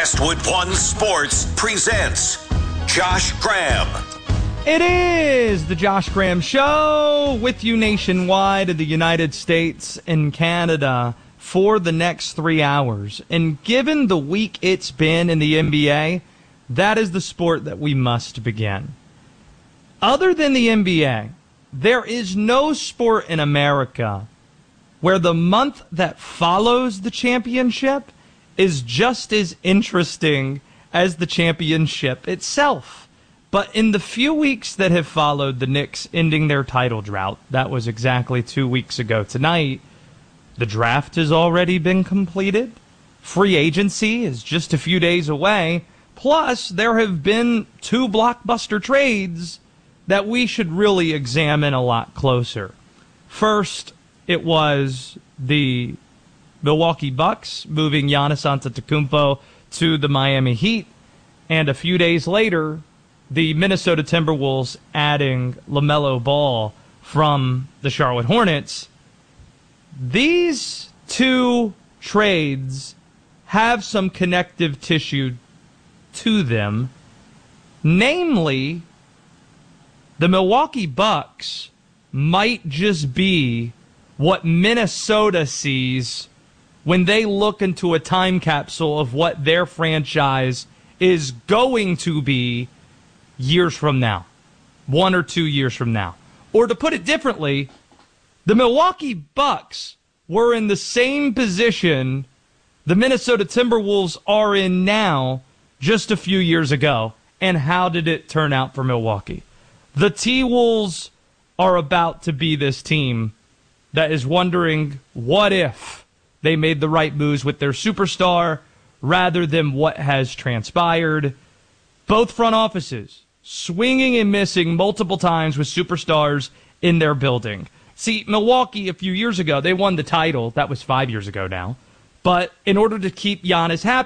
Westwood One Sports presents Josh Graham. It is the Josh Graham Show with you nationwide in the United States and Canada for the next 3 hours. And given the week it's been in the NBA, that is the sport that we must begin. Other than the NBA, there is no sport in America where the month that follows the championship is just as interesting as the championship itself. But in the few weeks that have followed the Knicks ending their title drought, that was exactly 2 weeks ago tonight, the draft has already been completed. Free agency is just a few days away. Plus, there have been 2 blockbuster trades that we should really examine a lot closer. First, it was the Milwaukee Bucks moving Giannis Antetokounmpo to the Miami Heat, and a few days later, the Minnesota Timberwolves adding LaMelo Ball from the Charlotte Hornets. These 2 trades have some connective tissue to them, namely, the Milwaukee Bucks might just be what Minnesota sees when they look into a time capsule of what their franchise is going to be years from now, 1 or 2 years from now. Or to put it differently, the Milwaukee Bucks were in the same position the Minnesota Timberwolves are in now just a few years ago. And how did it turn out for Milwaukee? The T-Wolves are about to be this team that is wondering what if they made the right moves with their superstar rather than what has transpired. Both front offices swinging and missing multiple times with superstars in their building. See, Milwaukee a few years ago, they won the title. That was 5 years ago now. But in order to keep Giannis happy,